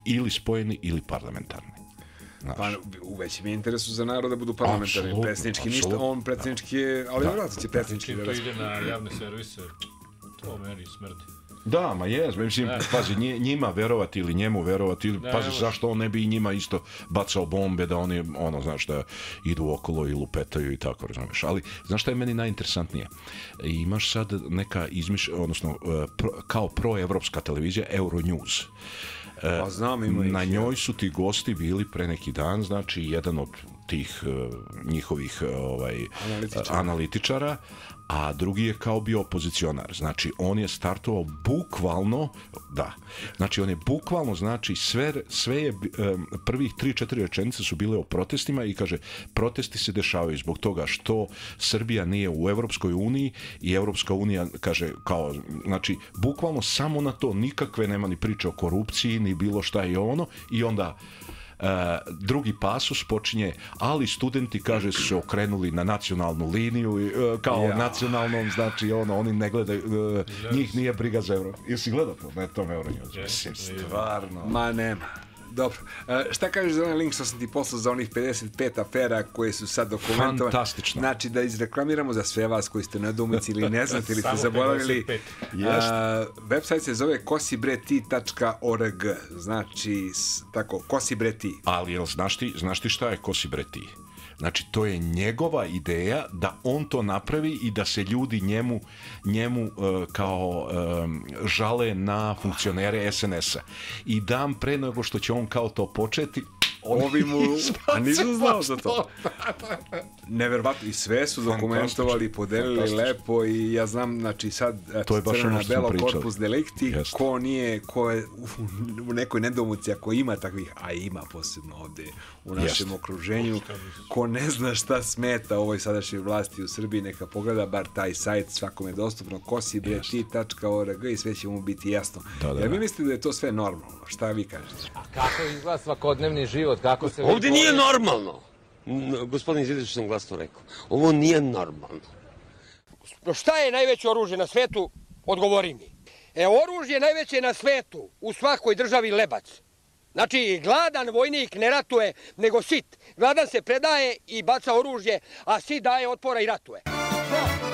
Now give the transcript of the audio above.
ili spojeni ili parlamentarni. Pa u većem je interesu za narod da budu parlamentarni. Predsjednički ništa, on predsjednički je, ali vjerojatno će predsjednički da ide na javne servise, to meni smrti. Da, ma jes, mislim, pazi, njima verovati ili njemu verovati, ili pazi, zašto on ne bi i njima isto bacao bombe da oni, znaš, da idu okolo i lupetaju i tako, razumiješ. Ali, znaš šta je meni najinteresantnije? Imaš sad neka odnosno, kao proevropska televizija, Euronews. Na njoj su ti gosti bili pre neki dan, znači, jedan od tih njihovih analitičara, a drugi je kao bio opozicionar. Znači, on je startovao bukvalno, znači, sve je, prvih 3-4 rečenice su bile o protestima i kaže, protesti se dešavaju zbog toga što Srbija nije u Evropskoj uniji i Evropska unija, kaže, kao, znači, bukvalno samo na to, nikakve nema ni priče o korupciji, ni bilo šta i ono, i onda drugi pasus počinje, ali studenti, kaže, su se okrenuli na nacionalnu liniju, kao nacionalnom, znači, oni ne gledaju, njih nije briga za Evropu. Jesi gledao to? Ne, to me Euronews. Mislim, stvarno. Ma nema. Dobro. Šta kažeš za onaj link što sam ti poslao za onih 55 afera koje su sad dokumentovane? Fantastično. Znači, da izreklamiramo za sve vas koji ste nedoumici ili ne znate ili ste zaboravili. Website se zove kosibreti.org. Znači, tako, kosibreti. Ali, znaš ti šta je kosibreti? Znači, to je njegova ideja da on to napravi i da se ljudi njemu kao žale na funkcionere SNS-a. I dan pre nego što će on kao to početi, ovi mu, a nisam znao za to. Neverovatno, i sve su dokumentovali, podelili lepo i ja znam, znači sad crvena belo korpus delikti, ko je u nekoj nedoumici, ako ima takvih, a ima posebno ovde u našem okruženju, ko ne zna šta smeta ovoj sadašnjoj vlasti u Srbiji, neka pogleda bar taj sajt, svakom je dostupno, kosibreti.org i sve će mu biti jasno. Jer vi mislite da je to sve normalno? Šta vi kažete? A kako izgleda svakodnevni život? Ovdje nije normalno. Gospodin Izvidić sam glasno rekao. Ovo nije normalno. Šta je najveće oružje na svetu? Odgovori mi. Oružje najveće na svetu u svakoj državi lebac. Znači, gladan vojnik ne ratuje, nego sit. Gladan se predaje i baca oružje, a sit daje otpora i ratuje.